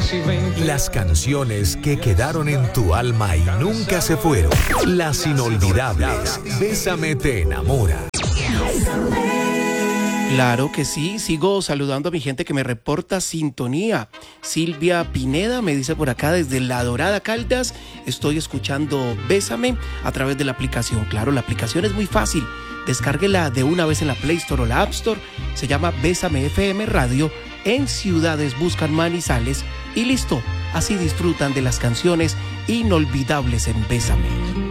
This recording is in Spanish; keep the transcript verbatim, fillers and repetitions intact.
Las canciones que quedaron en tu alma y nunca se fueron. Las inolvidables. Bésame te enamora. Claro que sí, sigo saludando a mi gente que me reporta sintonía. Silvia Pineda me dice por acá desde La Dorada, Caldas, estoy escuchando Bésame a través de la aplicación. Claro, la aplicación es muy fácil, descárguela de una vez en la Play Store o la App Store, se llama Bésame F M Radio, en ciudades buscan Manizales y listo, así disfrutan de las canciones inolvidables en Bésame.